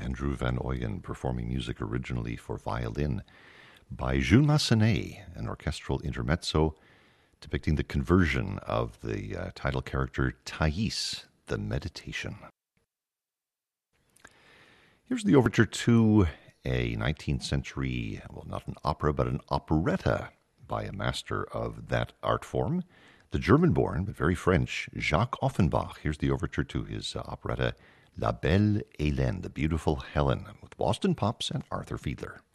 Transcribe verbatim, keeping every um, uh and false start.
Andrew Van Ooyen performing music originally for violin by Jules Massenet, an orchestral intermezzo depicting the conversion of the uh, title character Thais, the Meditation. Here's the overture to a nineteenth century, well, not an opera, but an operetta by a master of that art form, the German-born, but very French, Jacques Offenbach. Here's the overture to his uh, operetta La Belle Hélène, the Beautiful Helen, with Boston Pops and Arthur Fiedler.